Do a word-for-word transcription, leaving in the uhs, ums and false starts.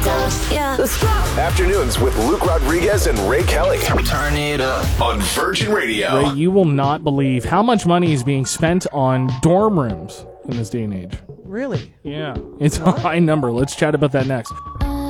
Yeah. Let's go. Afternoons with Luke Rodriguez and Ray Kelly. Turn it up On Virgin Radio. Ray, you will not believe how much money is being spent on dorm rooms in this day and age. Really? Yeah. It's a high number. Let's chat about that next.